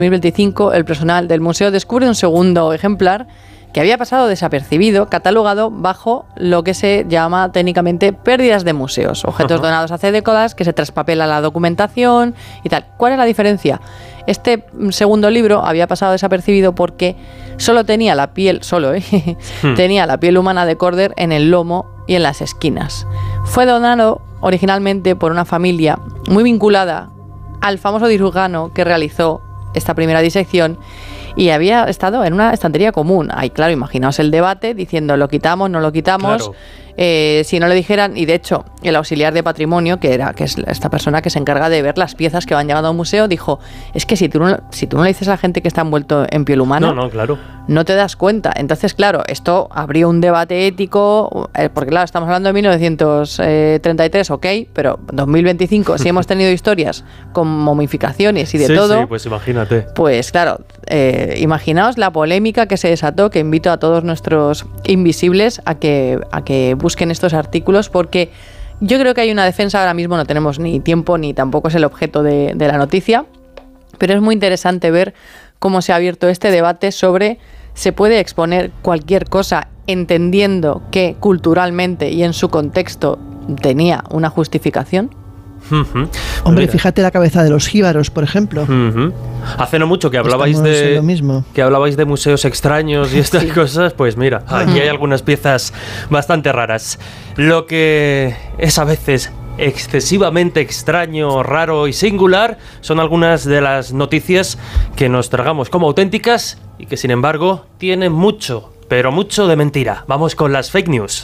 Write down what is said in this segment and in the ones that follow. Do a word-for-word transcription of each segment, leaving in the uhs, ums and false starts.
dos mil veinticinco, el personal del museo descubre un segundo ejemplar que había pasado desapercibido, catalogado bajo lo que se llama técnicamente pérdidas de museos, objetos uh-huh. donados hace décadas que se traspapela la documentación y tal. ¿Cuál es la diferencia? Este segundo libro había pasado desapercibido porque solo tenía la piel, solo, ¿eh? hmm. tenía la piel humana de Corder en el lomo y en las esquinas. Fue donado originalmente por una familia muy vinculada al famoso cirujano que realizó esta primera disección y había estado en una estantería común. Ahí, claro, imaginaos el debate diciendo lo quitamos, no lo quitamos. Claro. Eh, si no le dijeran, y de hecho el auxiliar de patrimonio, que era que es esta persona que se encarga de ver las piezas que van llegando a un museo, dijo, es que si tú no, si tú no le dices a la gente que está envuelto en piel humana, no, no, claro. no te das cuenta. Entonces, claro, esto abrió un debate ético, eh, porque claro, estamos hablando de mil novecientos treinta y tres, ok, pero dos mil veinticinco, si hemos tenido historias con momificaciones y de sí, todo, sí, pues imagínate. Pues claro, eh, imaginaos la polémica que se desató, que invito a todos nuestros invisibles a que, a que busquen estos artículos, porque yo creo que hay una defensa, ahora mismo no tenemos ni tiempo ni tampoco es el objeto de, de la noticia, pero es muy interesante ver cómo se ha abierto este debate sobre se puede exponer cualquier cosa entendiendo que culturalmente y en su contexto tenía una justificación. Uh-huh. Hombre, mira, fíjate la cabeza de los jíbaros, por ejemplo. Uh-huh. Hace no mucho que hablabais Estamos de lo mismo. que hablabais de museos extraños y estas sí. cosas, pues mira, aquí uh-huh. hay algunas piezas bastante raras. Lo que es a veces excesivamente extraño, raro y singular son algunas de las noticias que nos tragamos como auténticas y que sin embargo tienen mucho, pero mucho de mentira. Vamos con las fake news.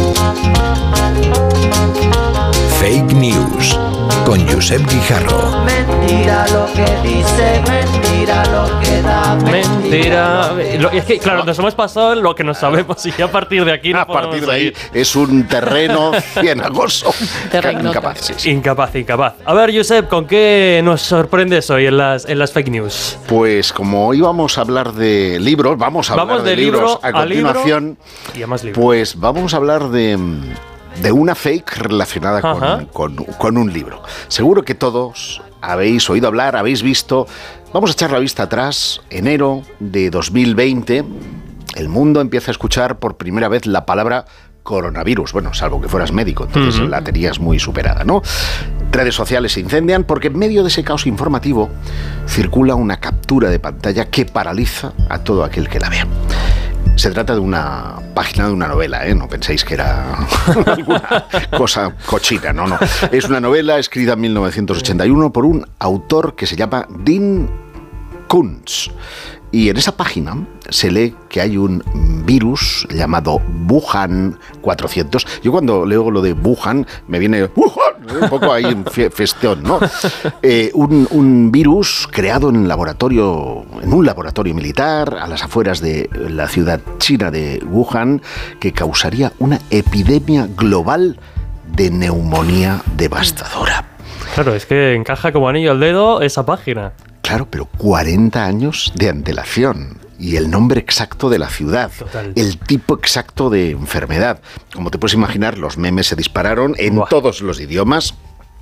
Fake News con Josep Guijarro. Mentira lo que dice, mentira lo que da, mentira. mentira. Es que, claro, nos hemos pasado en lo que nos sabemos y a partir de aquí no A partir de ahí es un terreno cienagoso. Terreno incapaz, sí, sí. Incapaz, incapaz. A ver, Josep, ¿con qué nos sorprendes hoy en las, en las fake news? Pues como íbamos a hablar de libros, vamos a vamos hablar de, de libros libro a continuación. Libro y a más libros. Pues vamos a hablar de... de una fake relacionada con, con, con un libro. Seguro que todos habéis oído hablar, habéis visto. Vamos a echar la vista atrás. Enero de dos mil veinte, el mundo empieza a escuchar por primera vez la palabra coronavirus. Bueno, salvo que fueras médico, entonces uh-huh. la tenías muy superada, ¿no? Redes sociales se incendian porque en medio de ese caos informativo circula una captura de pantalla que paraliza a todo aquel que la vea. Se trata de una página de una novela, ¿eh? No penséis que era alguna cosa cochina, no, no. Es una novela escrita en mil novecientos ochenta y uno por un autor que se llama Dean Koontz. Y en esa página se lee que hay un virus llamado Wuhan cuatrocientos. Yo cuando leo lo de Wuhan me viene Wuhan, un poco ahí en festeón, ¿no? Eh, un, un virus creado en, laboratorio, en un laboratorio militar a las afueras de la ciudad china de Wuhan que causaría una epidemia global de neumonía devastadora. Claro, es que encaja como anillo al dedo esa página. Claro, pero cuarenta años de antelación y el nombre exacto de la ciudad, total. El tipo exacto de enfermedad. Como te puedes imaginar, los memes se dispararon en Buah. todos los idiomas.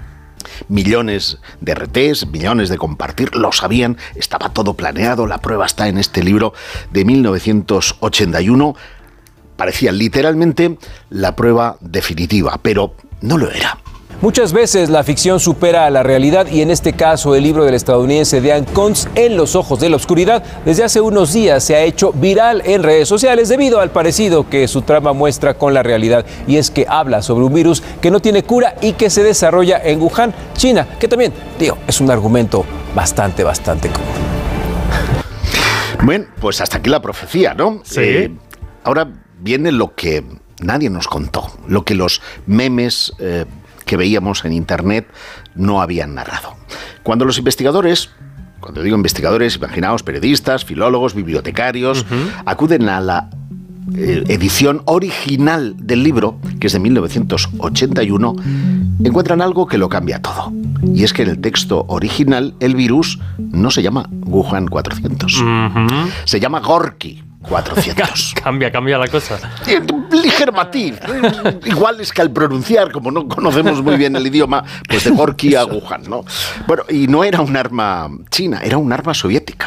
Millones de R Ts, millones de compartir, lo sabían, estaba todo planeado, la prueba está en este libro de mil novecientos ochenta y uno. Parecía literalmente la prueba definitiva, pero no lo era. Muchas veces la ficción supera a la realidad y en este caso el libro del estadounidense Dean Koontz, En los ojos de la oscuridad, desde hace unos días se ha hecho viral en redes sociales debido al parecido que su trama muestra con la realidad, y es que habla sobre un virus que no tiene cura y que se desarrolla en Wuhan, China, que también, digo, es un argumento bastante, bastante común. Bueno, pues hasta aquí la profecía, ¿no? Sí. Eh, ahora viene lo que nadie nos contó, lo que los memes... Eh, que veíamos en internet no habían narrado. Cuando los investigadores, cuando digo investigadores, imaginaos periodistas, filólogos, bibliotecarios, uh-huh. acuden a la eh, edición original del libro, que es de mil novecientos ochenta y uno, encuentran algo que lo cambia todo. Y es que en el texto original el virus no se llama Wuhan cuatrocientos, uh-huh. se llama Gorky cuatrocientos. Cambia, cambia la cosa. Ligero matiz. Igual es que al pronunciar, como no conocemos muy bien el idioma, pues de Gorky a Wuhan, ¿no? Bueno, y no era un arma china, era un arma soviética.